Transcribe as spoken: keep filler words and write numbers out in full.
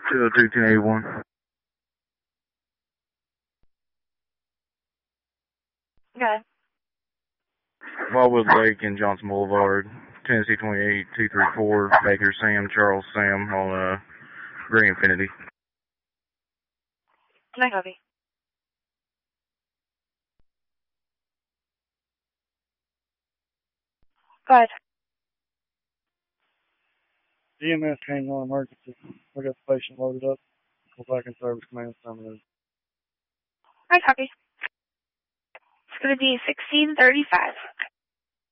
two oh two, ten eighty-one. Okay. Wildwood Lake and Johnson Boulevard, Tennessee twenty-eight, two three four, Baker Sam, Charles Sam on uh, Gray Infinity. I copy. Go ahead. E M S came on emergency. We got the patient loaded up. Go back in service command summary. I copy. It's going to be sixteen thirty-five.